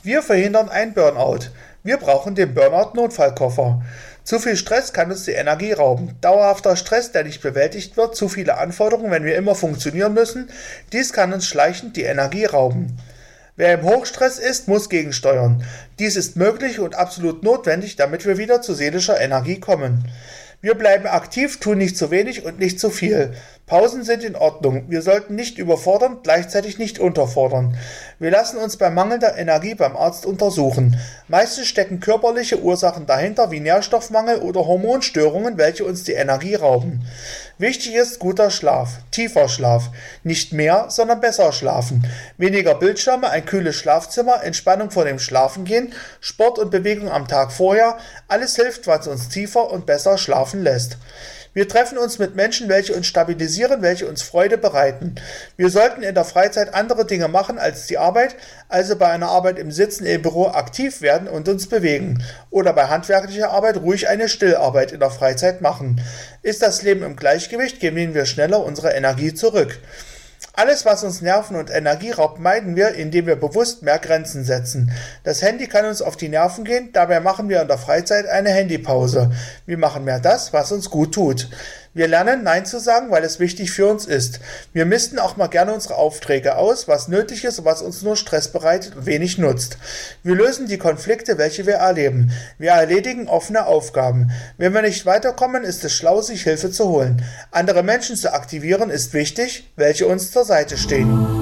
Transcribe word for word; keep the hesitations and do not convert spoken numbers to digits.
Wir verhindern einen Burnout. Wir brauchen den Burnout-Notfallkoffer. Zu viel Stress kann uns die Energie rauben. Dauerhafter Stress, der nicht bewältigt wird, zu viele Anforderungen, wenn wir immer funktionieren müssen, dies kann uns schleichend die Energie rauben. Wer im Hochstress ist, muss gegensteuern. Dies ist möglich und absolut notwendig, damit wir wieder zu seelischer Energie kommen. Wir bleiben aktiv, tun nicht zu wenig und nicht zu viel. Pausen sind in Ordnung. Wir sollten nicht überfordern, gleichzeitig nicht unterfordern. Wir lassen uns bei mangelnder Energie beim Arzt untersuchen. Meistens stecken körperliche Ursachen dahinter, wie Nährstoffmangel oder Hormonstörungen, welche uns die Energie rauben. Wichtig ist guter Schlaf, tiefer Schlaf. Nicht mehr, sondern besser schlafen. Weniger Bildschirme, ein kühles Schlafzimmer, Entspannung vor dem Schlafengehen, Sport und Bewegung am Tag vorher. Alles hilft, was uns tiefer und besser schlafen lässt. Wir treffen uns mit Menschen, welche uns stabilisieren, welche uns Freude bereiten. Wir sollten in der Freizeit andere Dinge machen als die Arbeit, also bei einer Arbeit im Sitzen im Büro aktiv werden und uns bewegen. Oder bei handwerklicher Arbeit ruhig eine Stillarbeit in der Freizeit machen. Ist das Leben im Gleichgewicht, gewinnen wir schneller unsere Energie zurück. Alles, was uns Nerven und Energie raubt, meiden wir, indem wir bewusst mehr Grenzen setzen. Das Handy kann uns auf die Nerven gehen, dabei machen wir in der Freizeit eine Handypause. Wir machen mehr das, was uns gut tut. Wir lernen, Nein zu sagen, weil es wichtig für uns ist. Wir misten auch mal gerne unsere Aufträge aus, was nötig ist und was uns nur Stress bereitet und wenig nutzt. Wir lösen die Konflikte, welche wir erleben. Wir erledigen offene Aufgaben. Wenn wir nicht weiterkommen, ist es schlau, sich Hilfe zu holen. Andere Menschen zu aktivieren ist wichtig, welche uns zur Seite stehen.